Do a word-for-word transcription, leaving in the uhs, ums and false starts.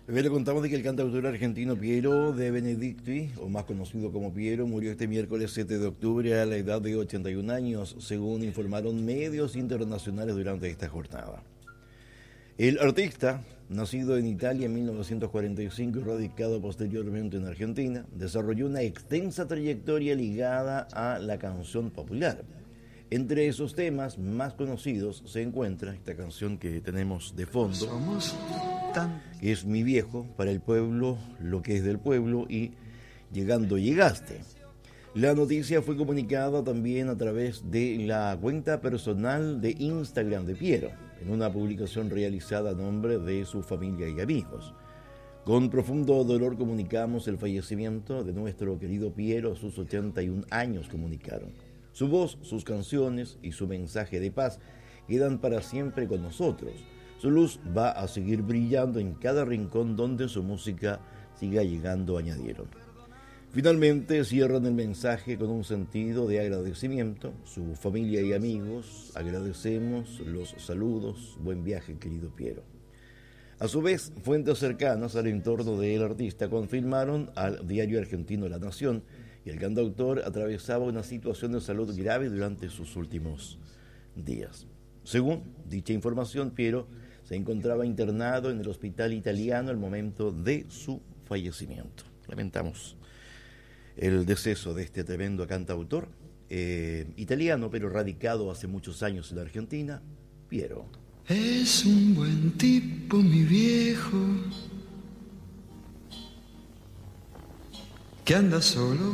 Le contamos de que el cantautor argentino Piero de Benedicti, o más conocido como Piero, murió este miércoles siete de octubre a la edad de ochenta y un años, según informaron medios internacionales durante esta jornada. El artista, nacido en Italia en mil novecientos cuarenta y cinco y radicado posteriormente en Argentina, desarrolló una extensa trayectoria ligada a la canción popular. Entre esos temas más conocidos se encuentra esta canción que tenemos de fondo, que es Mi Viejo, Para el Pueblo, Lo que es del Pueblo y Llegando Llegaste. La noticia fue comunicada también a través de la cuenta personal de Instagram de Piero, en una publicación realizada a nombre de su familia y amigos. Con profundo dolor comunicamos el fallecimiento de nuestro querido Piero a sus ochenta y un años, comunicaron. Su voz, sus canciones y su mensaje de paz quedan para siempre con nosotros. Su luz va a seguir brillando en cada rincón donde su música siga llegando, añadieron. Finalmente cierran el mensaje con un sentido de agradecimiento. Su familia y amigos, agradecemos los saludos. Buen viaje, querido Piero. A su vez, fuentes cercanas al entorno del artista confirmaron al diario argentino La Nación que el cantautor atravesaba una situación de salud grave durante sus últimos días. Según dicha información, Piero se encontraba internado en el hospital italiano al momento de su fallecimiento. Lamentamos el deceso de este tremendo cantautor eh, italiano, pero radicado hace muchos años en la Argentina, Piero. Es un buen tipo, mi viejo, que anda solo.